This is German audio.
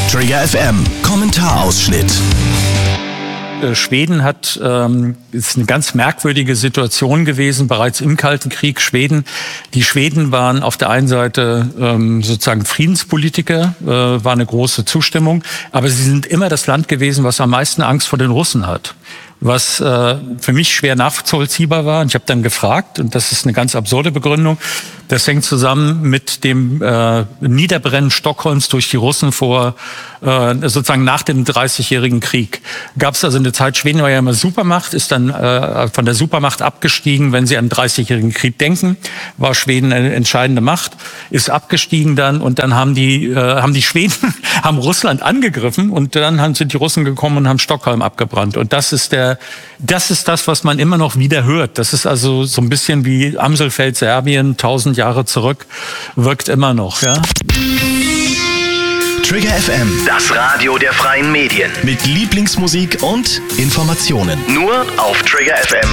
Trigger FM Kommentarausschnitt. Schweden ist eine ganz merkwürdige Situation gewesen, bereits im Kalten Krieg. Die Schweden waren auf der einen Seite sozusagen Friedenspolitiker, war eine große Zustimmung, aber sie sind immer das Land gewesen, was am meisten Angst vor den Russen hat. Was für mich schwer nachvollziehbar war. Und ich habe dann gefragt, und das ist eine ganz absurde Begründung, das hängt zusammen mit dem Niederbrennen Stockholms durch die Russen sozusagen nach dem 30-jährigen Krieg. Gab es also eine Zeit, Schweden war ja immer Supermacht, ist dann von der Supermacht abgestiegen, wenn Sie an den 30-jährigen Krieg denken, war Schweden eine entscheidende Macht, ist abgestiegen dann und dann haben die Schweden haben Russland angegriffen und dann sind die Russen gekommen und haben Stockholm abgebrannt. Und das ist das, was man immer noch wieder hört. Das ist also so ein bisschen wie Amselfeld, Serbien, 1000 Jahre zurück, wirkt immer noch, ja. Trigger FM, Das Radio der freien Medien. mit Lieblingsmusik und Informationen. Nur auf Trigger FM.